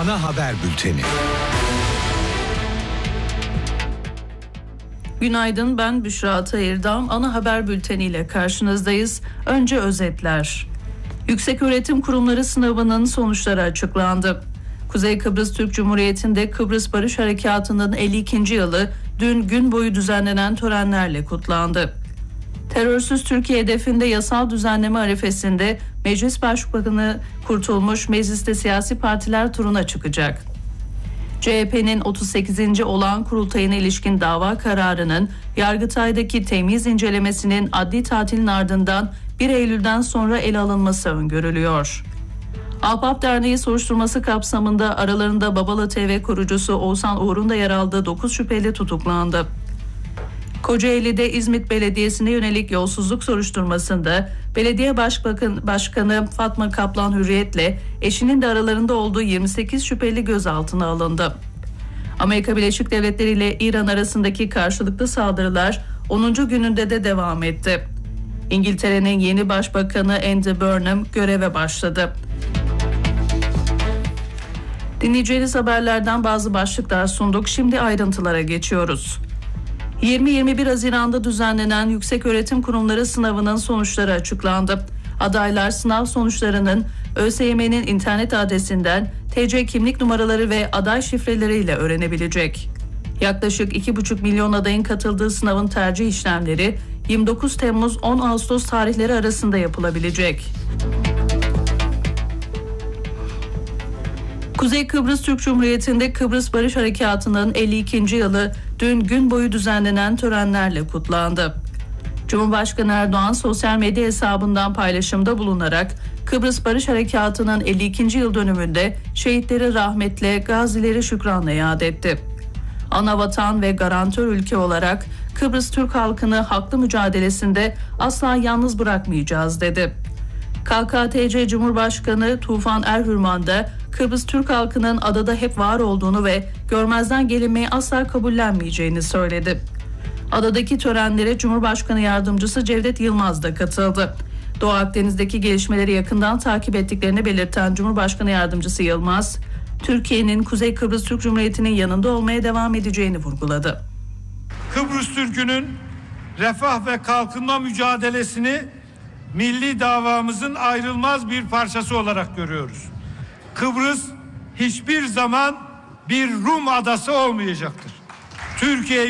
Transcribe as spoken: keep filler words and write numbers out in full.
Ana Haber Bülteni. Günaydın, ben Büşra Atayırdağ. Ana Haber Bülteni ile karşınızdayız. Önce özetler. Yükseköğretim Kurumları sınavının sonuçları açıklandı. Kuzey Kıbrıs Türk Cumhuriyeti'nde Kıbrıs Barış Harekatı'nın elli ikinci yılı dün gün boyu düzenlenen törenlerle kutlandı. Terörsüz Türkiye hedefinde yasal düzenleme arifesinde Meclis Başkanı Kurtulmuş mecliste siyasi partiler turuna çıkacak. C H P'nin otuz sekizinci olağan kurultayına ilişkin dava kararının Yargıtay'daki temyiz incelemesinin adli tatilin ardından bir Eylül'den sonra ele alınması öngörülüyor. Ahbap Derneği soruşturması kapsamında aralarında Babala T V kurucusu Oğuzhan Uğur'un da yer aldığı dokuz şüpheli tutuklandı. Kocaeli'de İzmit Belediyesi'ne yönelik yolsuzluk soruşturmasında belediye başbakan, başkanı Fatma Kaplan Hürriyet'le eşinin de aralarında olduğu yirmi sekiz şüpheli gözaltına alındı. Amerika Birleşik Devletleri ile İran arasındaki karşılıklı saldırılar onuncu gününde de devam etti. İngiltere'nin yeni başbakanı Andy Burnham göreve başladı. Dinleyeceğiniz haberlerden bazı başlıklar sunduk. Şimdi ayrıntılara geçiyoruz. yirmi yirmi bir Haziran'da düzenlenen Yükseköğretim Kurumları sınavının sonuçları açıklandı. Adaylar sınav sonuçlarının ÖSYM'nin internet adresinden T C kimlik numaraları ve aday şifreleriyle öğrenebilecek. Yaklaşık iki buçuk milyon adayın katıldığı sınavın tercih işlemleri yirmi dokuz Temmuz on Ağustos tarihleri arasında yapılabilecek. Kuzey Kıbrıs Türk Cumhuriyeti'nde Kıbrıs Barış Harekatı'nın elli ikinci yılı dün gün boyu düzenlenen törenlerle kutlandı. Cumhurbaşkanı Erdoğan sosyal medya hesabından paylaşımda bulunarak Kıbrıs Barış Harekatı'nın elli ikinci yıl dönümünde şehitleri rahmetle, gazileri şükranla yad etti. Anavatan ve garantör ülke olarak Kıbrıs Türk halkını haklı mücadelesinde asla yalnız bırakmayacağız dedi. K K T C Cumhurbaşkanı Tufan Erhürman da Kıbrıs Türk halkının adada hep var olduğunu ve görmezden gelinmeyi asla kabullenmeyeceğini söyledi. Adadaki törenlere Cumhurbaşkanı Yardımcısı Cevdet Yılmaz da katıldı. Doğu Akdeniz'deki gelişmeleri yakından takip ettiklerini belirten Cumhurbaşkanı Yardımcısı Yılmaz, Türkiye'nin Kuzey Kıbrıs Türk Cumhuriyeti'nin yanında olmaya devam edeceğini vurguladı. Kıbrıs Türk'ünün refah ve kalkınma mücadelesini milli davamızın ayrılmaz bir parçası olarak görüyoruz. Kıbrıs hiçbir zaman bir Rum adası olmayacaktır. Türkiye